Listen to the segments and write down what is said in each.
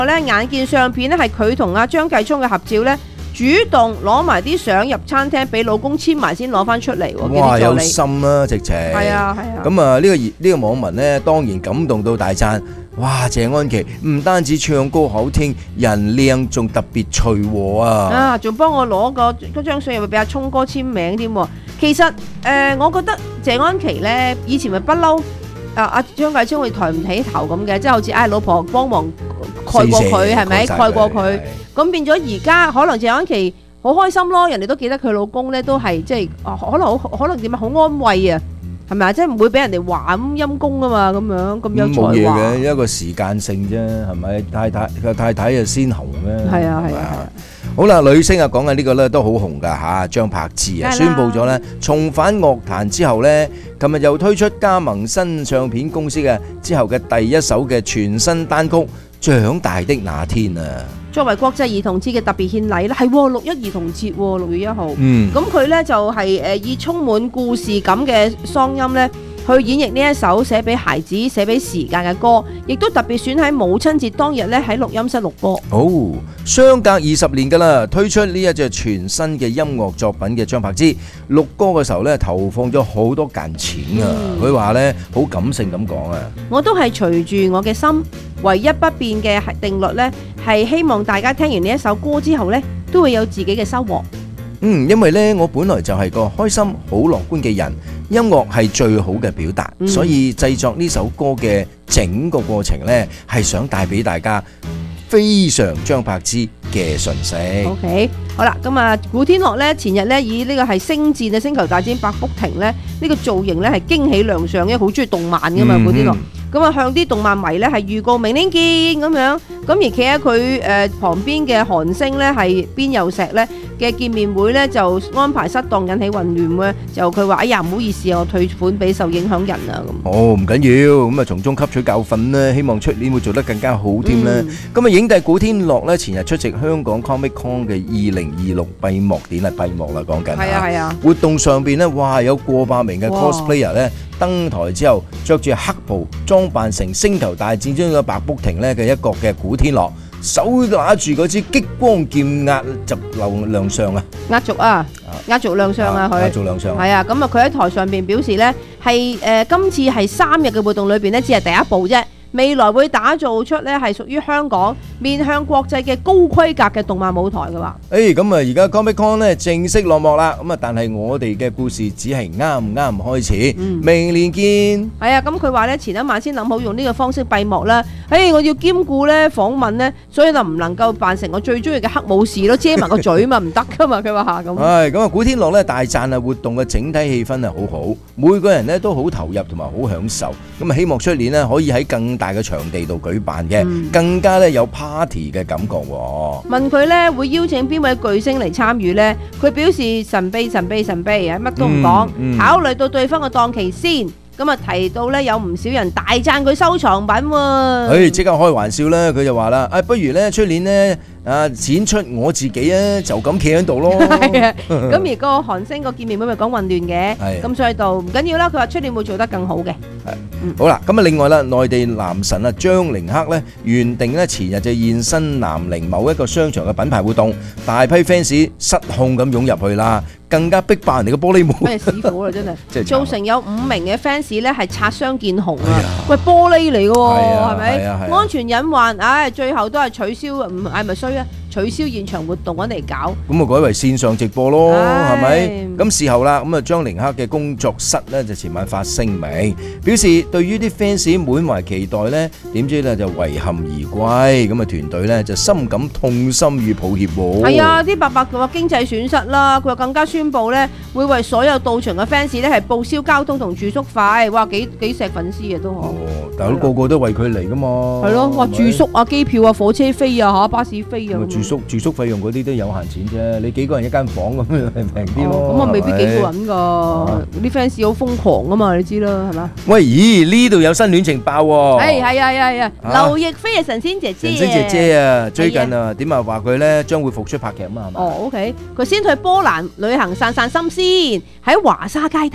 咧眼見相片咧係佢同阿張繼聰嘅合照咧，主動攞埋啲相入餐廳俾老公簽埋先攞翻出嚟喎。 哇，有心啦，直情。 係啊係啊。 咁啊呢個網民咧當然感動到大讚。哇！謝安琪唔單止唱歌好聽，人靚，仲特別隨和啊！ 仲幫我攞嗰張相入去俾阿聰哥簽名添喎。其實我覺得謝安琪咧以前咪不嬲，阿張繼聰會抬唔起頭咁嘅，即係好似老婆幫忙蓋過佢係咪？蓋過佢，咁變咗而家可能謝安琪好開心咯，人哋都記得佢老公咧都係即係可能點啊好安慰啊！係咪啊？即係唔會俾人哋話咁陰公啊嘛，咁樣咁有才華。冇嘢嘅，一個時間性啫，係咪？太太就先紅咩？ 係啊係啊。 好啦，女星啊講緊呢個咧都好紅噶嚇，張柏芝啊宣布咗咧重返樂壇之後咧，琴日又推出加盟新唱片公司嘅之後嘅第一首嘅全新單曲《長大的那天》啊。 作為國際兒童節嘅特別獻禮啦，係6·1兒童節喎，6月1號。咁佢咧就係以充滿故事感嘅嗓音咧，去演繹呢一首寫俾孩子、寫俾時間嘅歌，亦都特別選喺母親節當日咧喺錄音室錄歌。 相隔20年噶啦，推出呢一隻全新嘅音樂作品嘅張柏芝錄歌嘅時候咧，投放咗好多間錢啊！佢話咧好感性咁講啊， 我都係隨住我嘅心，唯一不變嘅定律咧，係希望大家聽完呢一首歌之後咧，都會有自己嘅收穫。 因為咧我本來就係個開心、好樂觀嘅人，音樂係最好嘅表達，所以製作呢首歌嘅整個過程咧，係想帶俾大家非常張柏芝嘅訊息。 OK， 好啦，咁啊，古天樂咧前日咧以呢個係星戰嘅星球大戰百福亭咧呢個造型咧係驚喜亮相，因為好中意動漫噶嘛，古天樂。咁啊向啲動漫迷咧係預告明年見咁樣，咁而企喺佢旁邊嘅韓星咧係邊有石咧嘅見面會咧就安排失當引起混亂嘅，就佢話哎呀唔好意思，我退款俾受影響人啊咁。 唔緊要，咁啊從中吸取教訓啦，希望出年會做得更加好添啦。咁啊影帝古天樂咧前日出席香港 Comic Con 嘅2026閉幕典禮閉幕啦，講緊係啊活動上邊咧，哇有過百名嘅 cosplayer 咧登台之後，着住黑袍裝扮成星球大戰中嘅白福亭咧嘅一角嘅古天樂，手拿住嗰支激光劍壓軸亮相啊！ 壓軸亮相啊！佢壓軸亮相係啊！咁啊，佢喺台上邊表示咧，係今次係3日嘅活動裏邊咧，只係第一步啫。未來會打造出咧係屬於香港面向國際嘅高規格嘅動漫舞台嘅話。 咁啊，而家 Comic Con 咧正式落幕啦。咁啊，但係我哋嘅故事只係啱開始。明年見。係啊，咁佢話咧前一晚先諗好用呢個方式閉幕啦。我要兼顧咧訪問咧，所以就唔能夠扮成我最中意嘅黑武士咯，遮埋個嘴嘛，唔得噶嘛。佢話咁。咁啊，古天樂咧大讚啊，活動嘅整體氣氛係好好，每個人咧都好投入同埋好享受。咁啊，希望出年咧可以喺更大嘅場地度舉辦嘅，更加咧有 party 嘅感覺。問佢咧會邀請邊位巨星嚟參與咧，佢表示神秘，乜都唔講，考慮到對方嘅檔期先。咁啊提到咧有唔少人大讚佢收藏品喎。即刻開玩笑啦，佢就話啦，不如咧出年咧展出我自己啊，就咁企喺度咯。係啊，咁而個韓星個見面會咪講混亂嘅，咁所以就唔緊要啦。佢話出年會做得更好嘅。好啦，咁啊另外啦，內地男神啊張凌克咧原定咧前日就現身南寧某一個商場嘅品牌活動，大批 fans 失控咁湧入去啦，更加逼爆人哋嘅玻璃門。咩師傅啦，真係造成有5名嘅 fans 咧係擦傷見紅啊！喂，玻璃嚟嘅喎，係咪？安全隱患，最後都係取消，唔係咪衰啊？取消現場活動揾嚟搞，咁啊改為線上直播咯，係咪？咁事後啦，咁啊張凌克嘅工作室咧就前晚發聲明，表示對於啲 fans 滿懷期待咧，點知咧就遺憾而歸，咁啊團隊咧就深感痛心與抱歉喎。係啊，啲伯伯佢話經濟損失啦，佢話更加宣布咧會為所有到場嘅 fans 咧係報銷交通同住宿費，哇幾錫粉絲啊都好。但係個個都為佢嚟噶嘛。係咯，話住宿啊、機票啊、火車飛啊、巴士飛啊。住宿費用嗰啲都有限錢啫，你幾個人一間房咁樣平啲咯。咁啊未必幾個人㗎，啲 fans 好瘋狂啊嘛，你知啦，係嘛？喂，咦呢度有新戀情爆喎！係啊，劉亦菲係神仙姐姐。神仙姐姐啊，最近啊點啊話佢咧將會復出拍劇啊嘛，係嘛？OK， 佢先去波蘭旅行散散心先，喺華沙街頭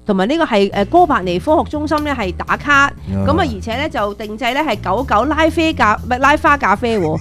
同埋呢個係哥白尼科學中心咧係打卡，咁啊而且咧就定製咧係99拉花咖啡喎。